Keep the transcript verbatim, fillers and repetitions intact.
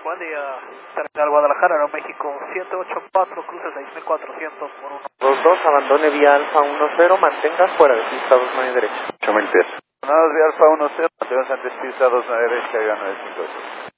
Buen día, Terminal Guadalajara, Aeroméxico ciento ocho punto cuatro, cruce seis mil cuatrocientos por uno. dos dos, abandone vía Alfa uno cero, mantenga fuera de pista dos nueve derecha. ocho mil pies. Nada, vía Alfa uno cero, mantenga antes pista dos nueve derecha y nueve cinco.